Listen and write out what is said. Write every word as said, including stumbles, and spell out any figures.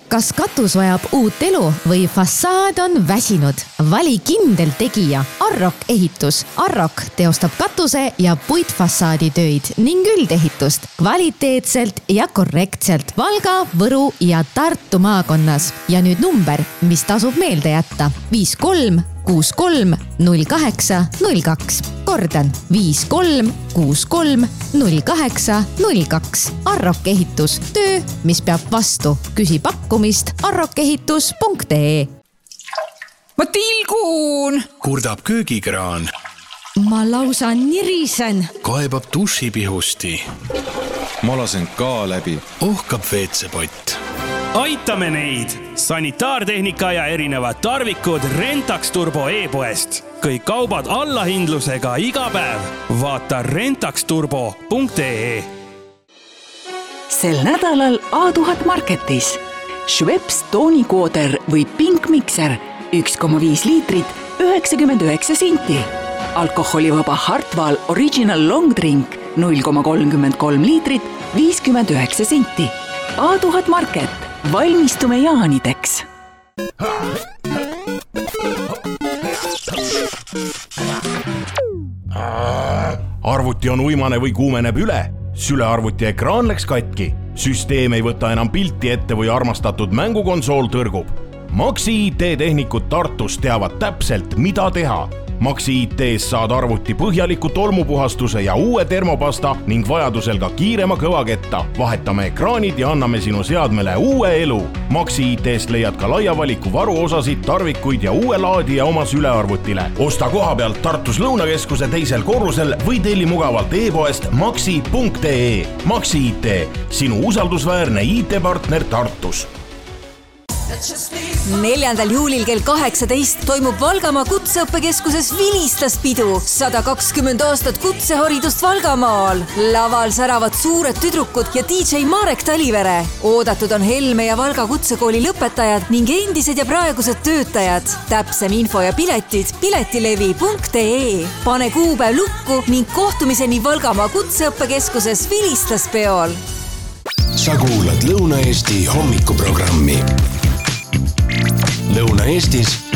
Kas katus vajab uut elu või fassaad on väsinud? Vali kindel tegija Arrock ehitus. Arrock teostab katuse ja puitfassaadi töid ning üldehitust kvaliteetselt ja korrektselt Valga, Võru ja Tartu maakonnas. Ja nüüd number, mis tasub meelde jätta. viis kolm kuus kolm null kaheksa null kaks. Kordan viis kolm kuus kolm null kaheksa null kaks. Arrock ehitus. Töö, mis peab vastu. Küsi pakkumist arrokehitus punkt ee. Ma tilgun! Kurdab köögikraan. Ma lausa nirisen. Kaebab dušipihusti. Ma lasen ka läbi. Ohkab veetsepott. Aitame neid! Sanitaartehnika ja erinevad tarvikud Rentax Turbo e-poest. Kõik kaubad allahindlusega iga päev. Vaata rentax turbo punkt ee. Sel nädalal A tuhat Marketis. Schweppes toonikooder või Pink Mixer üks koma viis liitrit üheksakümmend üheksa senti. Alkoholivaba Hartwall Original Long Drink null koma kolmkümmend kolm liitrit viiskümmend üheksa senti. A tuhat Market. Valmistume jaanideks. Arvuti on uimane või kuumeneb üle. Sülearvuti ekraan läks katki. Süsteem ei võta enam pilti ette või armastatud mängukonsool tõrgub. Maxi I T tehnikud Tartus teavad täpselt, mida teha. Maxi I T-s saad arvuti põhjaliku tolmupuhastuse ja uue termopasta ning vajadusel ka kiirema kõvaketta. Vahetame ekraanid ja anname sinu seadmele uue elu. Maxi I T-st leiad ka laia valiku varuosasid, tarvikuid ja uue laadija oma sülearvutile. Osta koha pealt Tartus Lõunakeskuse teisel korrusel või telli mugavalt e-poest maxi punkt ee. Maxi I T, sinu usaldusväärne I T-partner Tartus. neljandal juulil kell kaheksateist toimub Valgamaa kutseõppekeskuses Vilistlaspidu. sada kakskümmend aastat kutseharidust Valgamaal. Laval säravad suured tüdrukud ja D J Marek Talivere. Oodatud on Helme ja Valga kutsekooli lõpetajad ning endised ja praegused töötajad. Täpsem info ja piletid piletilevi punkt ee. Pane kuupäev lukku ning kohtumiseni Valgamaa kutseõppekeskuses Vilistlaspeol. Sa kuulad Lõuna-Eesti hommikuprogrammi. Lõuna-Eestis